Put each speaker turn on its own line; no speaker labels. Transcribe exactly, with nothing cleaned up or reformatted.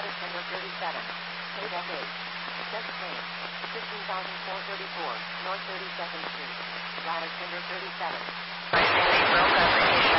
ladder tender thirty-seven. Code F eight. Check train. fifteen thousand four hundred thirty-four, North thirty-second Street. Ladder tender thirty-seven.